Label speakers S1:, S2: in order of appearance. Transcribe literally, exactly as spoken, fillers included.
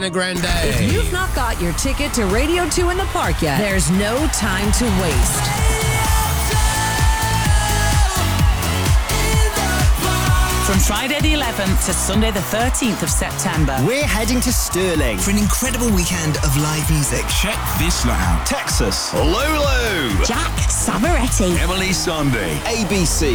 S1: Ariana Grande.
S2: If you've not got your ticket to Radio two in the Park yet, there's no time to waste.
S3: From Friday the eleventh to Sunday the thirteenth of September,
S4: we're heading to Stirling
S5: for an incredible weekend of live music.
S6: Check this lot out.
S7: Texas, Lolo,
S8: Jack Savaretti,
S9: Emily Sunday,
S7: A B C,